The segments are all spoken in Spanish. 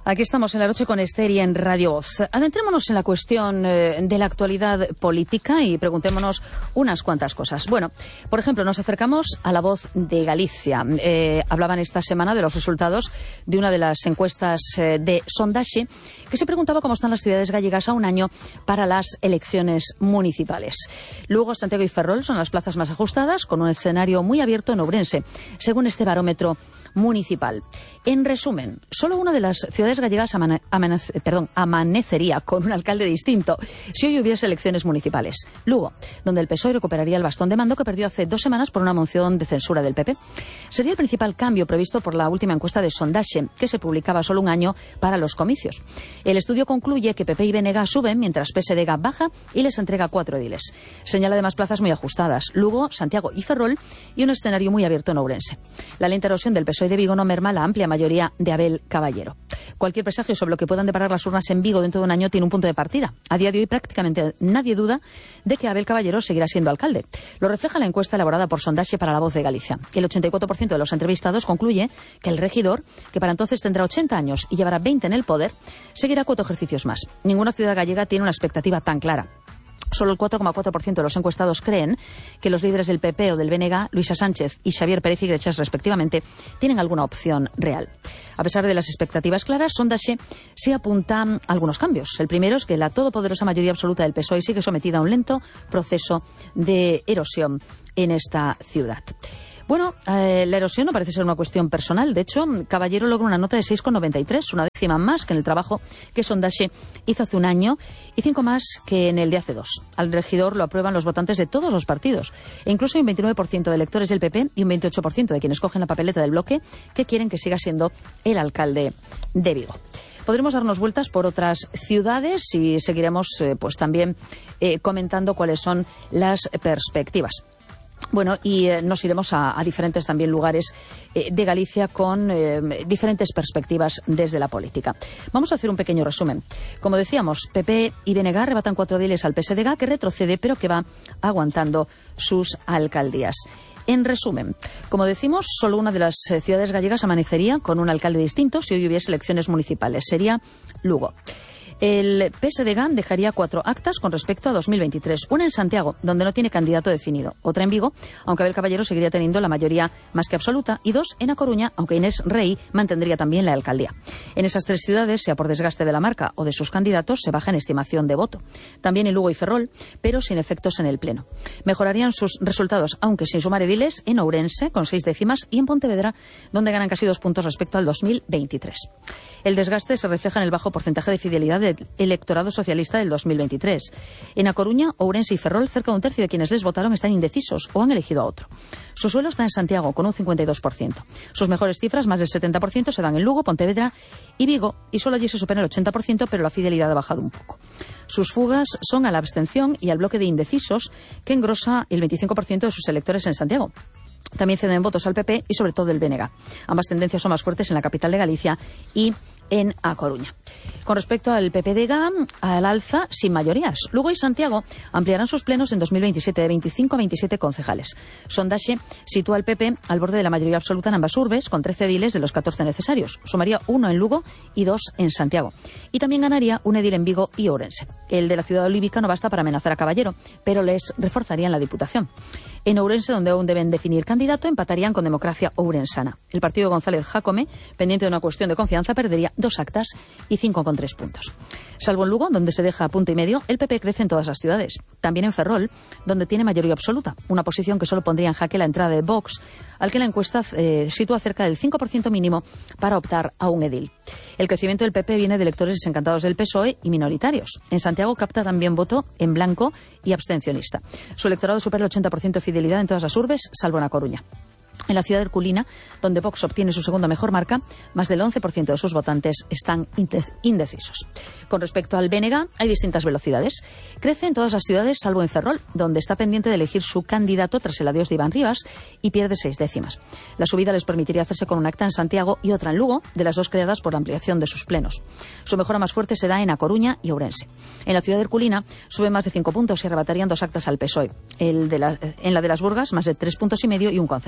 Aquí estamos en la noche con Esther y en Radio Voz. Adentrémonos en la cuestión de la actualidad política y preguntémonos unas cuantas cosas. Bueno, por ejemplo, nos acercamos a La Voz de Galicia. Hablaban esta semana de los resultados de una de las encuestas de Sondaxe, que se preguntaba cómo están las ciudades gallegas a un año para las elecciones municipales. Luego, Santiago y Ferrol son las plazas más ajustadas, con un escenario muy abierto en Ourense, según este barómetro municipal. En resumen, solo una de las ciudades gallegas amanecería con un alcalde distinto si hoy hubiese elecciones municipales. Lugo, donde el PSOE recuperaría el bastón de mando que perdió hace 2 semanas por una moción de censura del PP. Sería el principal cambio previsto por la última encuesta de Sondaxe, que se publicaba solo un año para los comicios. El estudio concluye que PP y BNG suben mientras PSDG baja y les entrega 4 ediles. Señala además plazas muy ajustadas: Lugo, Santiago y Ferrol, y un escenario muy abierto en Ourense. La lenta erosión del PSOE de Vigo no merma la amplia mayoría de Abel Caballero. Cualquier presagio sobre lo que puedan deparar las urnas en Vigo dentro de un año tiene un punto de partida. A día de hoy prácticamente nadie duda de que Abel Caballero seguirá siendo alcalde. Lo refleja la encuesta elaborada por Sondaxe para La Voz de Galicia. El 84% de los entrevistados concluye que el regidor, que para entonces tendrá 80 años y llevará 20 en el poder, seguirá 4 ejercicios más. Ninguna ciudad gallega tiene una expectativa tan clara. Solo el 4,4% de los encuestados creen que los líderes del PP o del BNG, Luisa Sánchez y Xavier Pérez Iglesias, respectivamente, tienen alguna opción real. A pesar de las expectativas claras, Sondaxe sí apunta a algunos cambios. El primero es que la todopoderosa mayoría absoluta del PSOE sigue sometida a un lento proceso de erosión en esta ciudad. Bueno, la erosión no parece ser una cuestión personal. De hecho, Caballero logra una nota de 6,93, una décima más que en el trabajo que Sondaxe hizo hace un año y 5 más que en el de hace 2. Al regidor lo aprueban los votantes de todos los partidos. E incluso hay un 29% de electores del PP y un 28% de quienes cogen la papeleta del bloque que quieren que siga siendo el alcalde de Vigo. Podremos darnos vueltas por otras ciudades y seguiremos pues también comentando cuáles son las perspectivas. Bueno, y nos iremos a diferentes también lugares de Galicia con diferentes perspectivas desde la política. Vamos a hacer un pequeño resumen. Como decíamos, PP y BNG arrebatan 4 ediles al PSDG, que retrocede pero que va aguantando sus alcaldías. En resumen, como decimos, solo una de las ciudades gallegas amanecería con un alcalde distinto si hoy hubiese elecciones municipales. Sería Lugo. El PSDG dejaría 4 actas con respecto a 2023. Una en Santiago, donde no tiene candidato definido. Otra en Vigo, aunque Abel Caballero seguiría teniendo la mayoría más que absoluta. Y 2 en A Coruña, aunque Inés Rey mantendría también la alcaldía. En esas 3 ciudades, sea por desgaste de la marca o de sus candidatos, se baja en estimación de voto. También en Lugo y Ferrol, pero sin efectos en el Pleno. Mejorarían sus resultados, aunque sin sumar ediles, en Ourense, con 6 décimas, y en Pontevedra, donde ganan casi 2 puntos respecto al 2023. El desgaste se refleja en el bajo porcentaje de fidelidad del electorado socialista del 2023. En A Coruña, Ourense y Ferrol, cerca de un tercio de quienes les votaron están indecisos o han elegido a otro. Su suelo está en Santiago, con un 52%. Sus mejores cifras, más del 70%, se dan en Lugo, Pontevedra y Vigo, y solo allí se supera el 80%, pero la fidelidad ha bajado un poco. Sus fugas son a la abstención y al bloque de indecisos, que engrosa el 25% de sus electores en Santiago. También ceden votos al PP y sobre todo el BNG. Ambas tendencias son más fuertes en la capital de Galicia y en A Coruña. Con respecto al PPDG, al alza sin mayorías. Lugo y Santiago ampliarán sus plenos en 2027 de 25 a 27 concejales. Sondaxe sitúa al PP al borde de la mayoría absoluta en ambas urbes, con 13 ediles de los 14 necesarios. Sumaría 1 en Lugo y 2 en Santiago. Y también ganaría un edil en Vigo y Ourense. El de la ciudad olívica no basta para amenazar a Caballero, pero les reforzarían la Diputación. En Ourense, donde aún deben definir candidato, empatarían con Democracia Ourensana. El partido González Jácome, pendiente de una cuestión de confianza, perdería 2 actas y 5,3 puntos. Salvo en Lugo, donde se deja a 1,5 puntos, el PP crece en todas las ciudades. También en Ferrol, donde tiene mayoría absoluta, una posición que solo pondría en jaque la entrada de Vox, al que la encuesta sitúa cerca del 5% mínimo para optar a un edil. El crecimiento del PP viene de electores desencantados del PSOE y minoritarios. En Santiago capta también voto en blanco y abstencionista. Su electorado supera el 80% de fidelidad en todas las urbes, salvo en A Coruña. En la ciudad de Herculina, donde Vox obtiene su segunda mejor marca, más del 11% de sus votantes están indecisos. Con respecto al BNG, hay distintas velocidades. Crece en todas las ciudades, salvo en Ferrol, donde está pendiente de elegir su candidato tras el adiós de Iván Rivas y pierde 6 décimas. La subida les permitiría hacerse con un acta en Santiago y otra en Lugo, de las 2 creadas por la ampliación de sus plenos. Su mejora más fuerte se da en A Coruña y Ourense. En la ciudad de Herculina sube más de 5 puntos y arrebatarían 2 actas al PSOE. En la de las Burgas, más de 3,5 puntos y un concejal.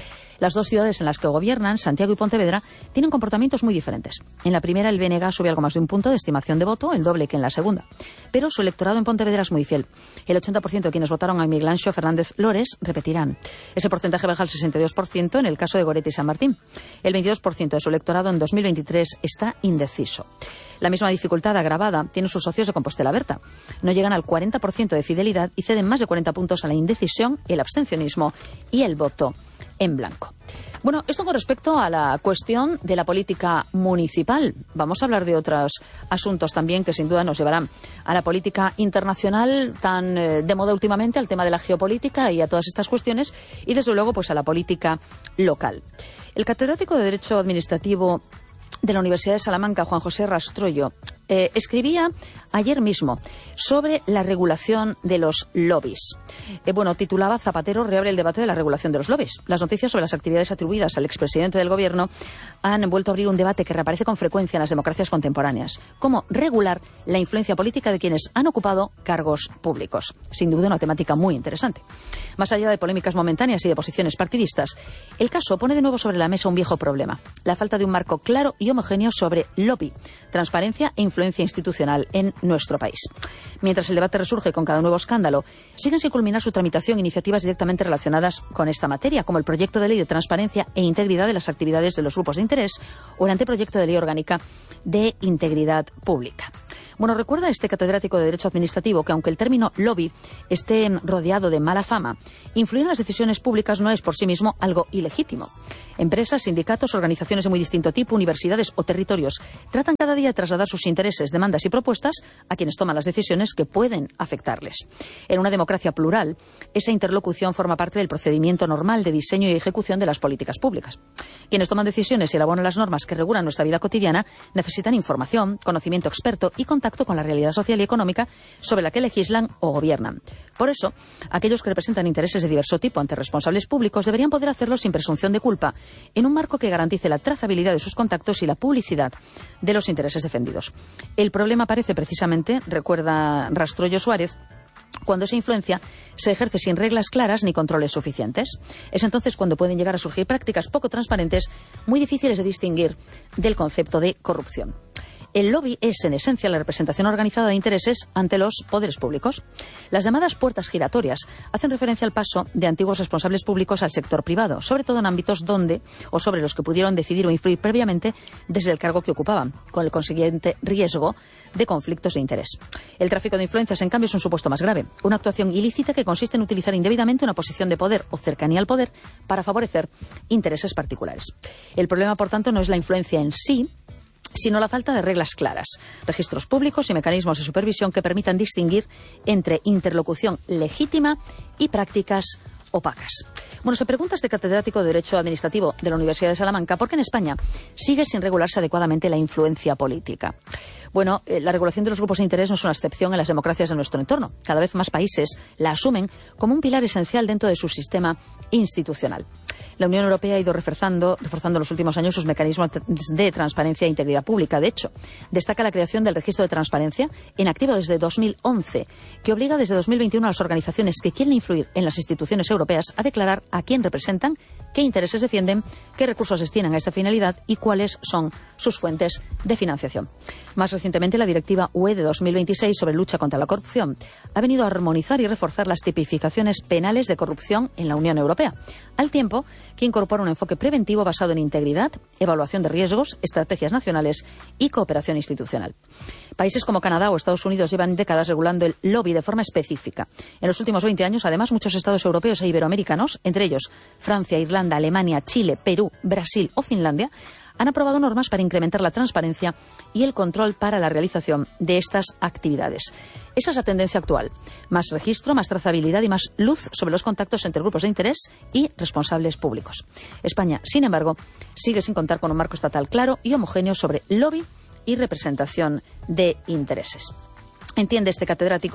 Las dos ciudades en las que gobiernan, Santiago y Pontevedra, tienen comportamientos muy diferentes. En la primera, el BNG sube algo más de un punto de estimación de voto, el doble que en la segunda. Pero su electorado en Pontevedra es muy fiel. El 80% de quienes votaron a Miguel Anxo Fernández Lores repetirán. Ese porcentaje baja al 62% en el caso de Goretti y San Martín. El 22% de su electorado en 2023 está indeciso. La misma dificultad agravada tienen sus socios de Compostela Berta. No llegan al 40% de fidelidad y ceden más de 40 puntos a la indecisión, el abstencionismo y el voto en blanco. Bueno, esto con respecto a la cuestión de la política municipal. Vamos a hablar de otros asuntos también que sin duda nos llevarán a la política internacional tan de moda últimamente, al tema de la geopolítica y a todas estas cuestiones, y desde luego pues a la política local. El catedrático de Derecho Administrativo de la Universidad de Salamanca, Juan José Rastrollo, escribía ayer mismo sobre la regulación de los lobbies. Titulaba Zapatero reabre el debate de la regulación de los lobbies. Las noticias sobre las actividades atribuidas al expresidente del Gobierno han vuelto a abrir un debate que reaparece con frecuencia en las democracias contemporáneas. Cómo regular la influencia política de quienes han ocupado cargos públicos. Sin duda una temática muy interesante. Más allá de polémicas momentáneas y de posiciones partidistas, el caso pone de nuevo sobre la mesa un viejo problema. La falta de un marco claro y homogéneo sobre lobby, transparencia e influencia institucional en nuestro país. Mientras el debate resurge con cada nuevo escándalo, siguen sin culminar su tramitación iniciativas directamente relacionadas con esta materia, como el proyecto de ley de transparencia e integridad de las actividades de los grupos de interés o el anteproyecto de ley orgánica de integridad pública. Bueno, recuerda este catedrático de Derecho Administrativo que aunque el término lobby esté rodeado de mala fama, influir en las decisiones públicas no es por sí mismo algo ilegítimo. Empresas, sindicatos, organizaciones de muy distinto tipo, universidades o territorios tratan cada día de trasladar sus intereses, demandas y propuestas a quienes toman las decisiones que pueden afectarles. En una democracia plural, esa interlocución forma parte del procedimiento normal de diseño y ejecución de las políticas públicas. Quienes toman decisiones y elaboran las normas que regulan nuestra vida cotidiana necesitan información, conocimiento experto y contacto con la realidad social y económica sobre la que legislan o gobiernan. Por eso, aquellos que representan intereses de diverso tipo ante responsables públicos deberían poder hacerlo sin presunción de culpa, en un marco que garantice la trazabilidad de sus contactos y la publicidad de los intereses defendidos. El problema aparece precisamente, recuerda Rastrollo Suárez, cuando esa influencia se ejerce sin reglas claras ni controles suficientes. Es entonces cuando pueden llegar a surgir prácticas poco transparentes, muy difíciles de distinguir del concepto de corrupción. El lobby es, en esencia, la representación organizada de intereses ante los poderes públicos. Las llamadas puertas giratorias hacen referencia al paso de antiguos responsables públicos al sector privado, sobre todo en ámbitos donde o sobre los que pudieron decidir o influir previamente desde el cargo que ocupaban, con el consiguiente riesgo de conflictos de interés. El tráfico de influencias, en cambio, es un supuesto más grave, una actuación ilícita que consiste en utilizar indebidamente una posición de poder o cercanía al poder para favorecer intereses particulares. El problema, por tanto, no es la influencia en sí, sino la falta de reglas claras, registros públicos y mecanismos de supervisión que permitan distinguir entre interlocución legítima y prácticas opacas. Bueno, se pregunta este catedrático de Derecho Administrativo de la Universidad de Salamanca por qué en España sigue sin regularse adecuadamente la influencia política. Bueno, la regulación de los grupos de interés no es una excepción en las democracias de nuestro entorno. Cada vez más países la asumen como un pilar esencial dentro de su sistema institucional. La Unión Europea ha ido reforzando en los últimos años sus mecanismos de transparencia e integridad pública. De hecho, destaca la creación del registro de transparencia en activo desde 2011, que obliga desde 2021 a las organizaciones que quieren influir en las instituciones europeas a declarar a quién representan, qué intereses defienden, qué recursos destinan a esta finalidad y cuáles son sus fuentes de financiación. Más recientemente, la Directiva UE de 2026 sobre lucha contra la corrupción ha venido a armonizar y reforzar las tipificaciones penales de corrupción en la Unión Europea, al tiempo que incorpora un enfoque preventivo basado en integridad, evaluación de riesgos, estrategias nacionales y cooperación institucional. Países como Canadá o Estados Unidos llevan décadas regulando el lobby de forma específica. En los últimos 20 años, además, muchos estados europeos e iberoamericanos, entre ellos Francia, Irlanda, Alemania, Chile, Perú, Brasil o Finlandia, han aprobado normas para incrementar la transparencia y el control para la realización de estas actividades. Esa es la tendencia actual. Más registro, más trazabilidad y más luz sobre los contactos entre grupos de interés y responsables públicos. España, sin embargo, sigue sin contar con un marco estatal claro y homogéneo sobre lobby y representación de intereses. Entiende este catedrático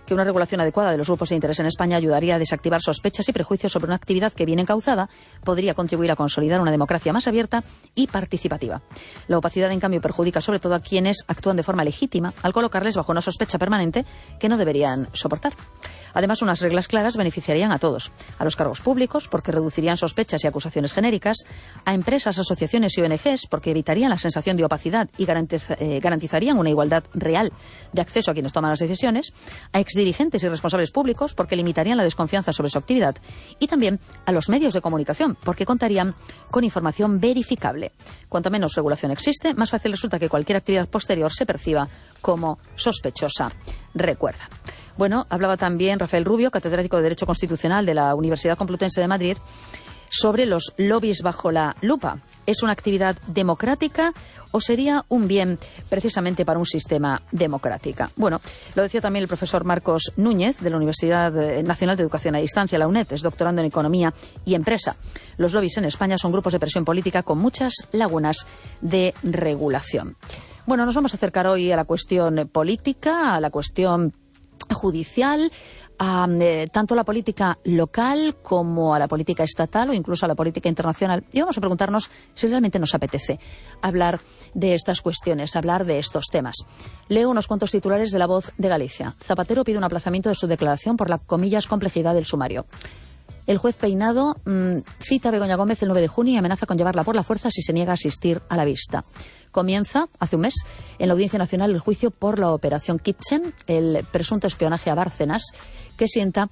que una regulación adecuada de los grupos de interés en España ayudaría a desactivar sospechas y prejuicios sobre una actividad que, bien encauzada, podría contribuir a consolidar una democracia más abierta y participativa. La opacidad, en cambio, perjudica sobre todo a quienes actúan de forma legítima al colocarles bajo una sospecha permanente que no deberían soportar. Además, unas reglas claras beneficiarían a todos: a los cargos públicos, porque reducirían sospechas y acusaciones genéricas; a empresas, asociaciones y ONGs, porque evitarían la sensación de opacidad y garantizarían una igualdad real de acceso a quienes toman las decisiones; a exdirigentes y responsables públicos, porque limitarían la desconfianza sobre su actividad; y también a los medios de comunicación, porque contarían con información verificable. Cuanto menos regulación existe, más fácil resulta que cualquier actividad posterior se perciba como sospechosa. Recuerda. Bueno, hablaba también Rafael Rubio, catedrático de Derecho Constitucional de la Universidad Complutense de Madrid, sobre los lobbies bajo la lupa. ¿Es una actividad democrática o sería un bien precisamente para un sistema democrático? Bueno, lo decía también el profesor Marcos Núñez, de la Universidad Nacional de Educación a Distancia, la UNED, es doctorando en Economía y Empresa. Los lobbies en España son grupos de presión política con muchas lagunas de regulación. Bueno, nos vamos a acercar hoy a la cuestión política, a la cuestión judicial, a tanto la política local como a la política estatal o incluso a la política internacional. Y vamos a preguntarnos si realmente nos apetece hablar de estas cuestiones, hablar de estos temas. Leo unos cuantos titulares de La Voz de Galicia. Zapatero pide un aplazamiento de su declaración por la, comillas, complejidad del sumario. El juez Peinado cita a Begoña Gómez el 9 de junio y amenaza con llevarla por la fuerza si se niega a asistir a la vista. Comienza, hace un mes, en la Audiencia Nacional el juicio por la Operación Kitchen, el presunto espionaje a Bárcenas, que sienta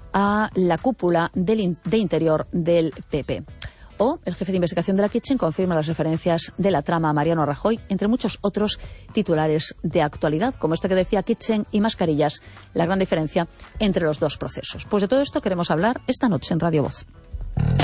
a la cúpula de Interior del PP. O el jefe de investigación de la Kitchen confirma las referencias de la trama a Mariano Rajoy, entre muchos otros titulares de actualidad, como este que decía: Kitchen y mascarillas, la gran diferencia entre los dos procesos. Pues de todo esto queremos hablar esta noche en Radio Voz.